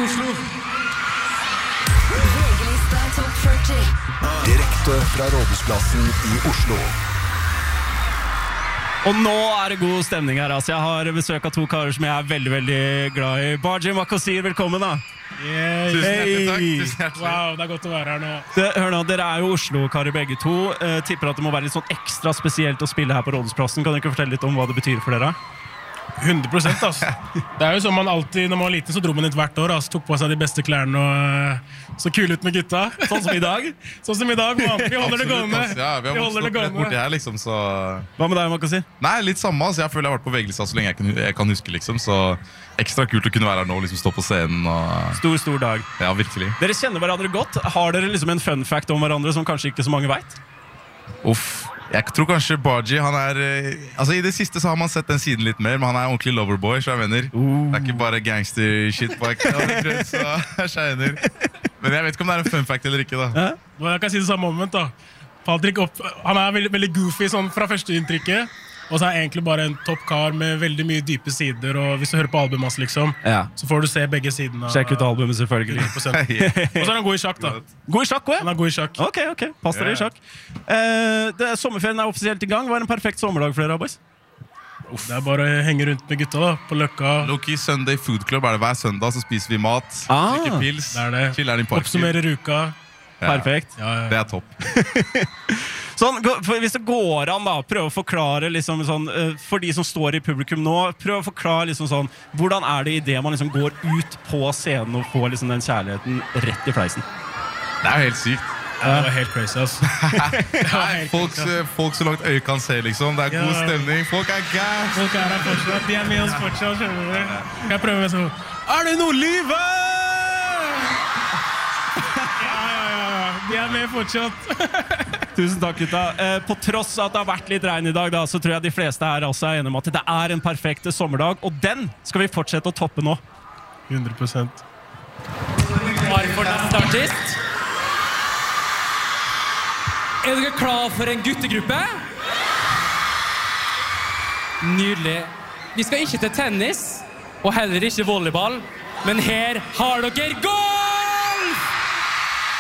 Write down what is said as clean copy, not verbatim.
Oslo. Direkte fra Rådhusplassen i Oslo. Og nå det god stemning her, altså. Jeg har besøk av to karer som jeg veldig, veldig glad i. Barji Makosir, velkommen da. Tusen hjertelig takk. Wow, det godt å være her nå. Hør nå, dere jo Oslo-karer begge to. Tipper at det må være litt sånn ekstra spesielt å spille her på Rådhusplassen. Kan du ikke fortelle litt om hva det betyr for dere? 100%, altså. Det jo som man alltid, når man var liten, så dro man litt hvert år, altså, tok på seg de beste klærne og så kul ut med gutta. Sånn som i dag? Sånn som i dag, man. Vi holder det gående. Ja, vi har stått rett borti her, liksom, så... Hva med deg, Makosir? Nei, litt samme, altså. Jeg føler jeg har vært på VG-lista så lenge jeg kan huske, liksom, så ekstra kult å kunne være her nå, liksom, stå på scenen og... Stor dag. Ja, virkelig. Dere kjenner hverandre godt. Har dere liksom en fun fact om hverandre som kanskje ikke så mange vet? Uff. Jeg tror kanskje Barji, han altså i det siste så har man sett den siden litt mer, men han ordentlig loverboy, så jeg mener. Det ikke bare gangster-shit på ekte, så jeg skjønner. Men jeg vet ikke om det en fun fact eller ikke da. Jeg kan si det samme moment da. Patrick, han veldig, veldig goofy sånn fra første inntrykket, og så egentlig bare en topp kar med veldig mye dype sider, og hvis du hører på albumet liksom, så får du se begge sidene. Sjekk ut albumet selvfølgelig. 100%. Og så han god i sjakk da. God i sjakk også? Han god i sjakk. Ok, pass dere i sjakk. Sommerferien offisielt i gang. Hva en perfekt sommerdag for dere, boys? Det bare å henge rundt med gutta da, på Løkka. Loki Sunday Food Club det hver søndag, så spiser vi mat, drikker pils, chiller'n i parken. Oppsummerer uka. Perfekt. Det topp. Sånn, hvis det går an da, prøv å forklare liksom, sånn, for de som står i publikum nå, prøv å forklare liksom, sånn, hvordan det i det man liksom, går ut på scenen og får liksom, den kjærligheten rett i fleisen? Det helt sykt. Det var helt crazy, altså. Folk så langt øyet kan se, liksom. Det god stemning. Folk gas. Folk her fortsatt. De med oss fortsatt, skjønner du. Jeg prøver med sånn, det noe liv her? De med fortsatt. Tusen takk, gutta. På tross av at det har vært litt regn i dag, da, så tror jeg de fleste her også enige om at det en perfekt sommerdag, og den skal vi fortsette å toppe nå. 100%. Klar for neste artist? Dere klar for en guttegruppe? Nydelig. Vi skal ikke til tennis, og heller ikke volleyball, men her har dere gå!